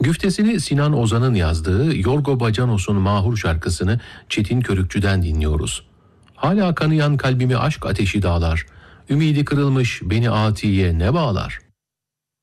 Güftesini Sinan Ozan'ın yazdığı Yorgo Bacanos'un Mahur şarkısını Çetin Körükçü'den dinliyoruz. Hala kanayan kalbimi aşk ateşi dağlar, ümidi kırılmış beni atiye ne bağlar?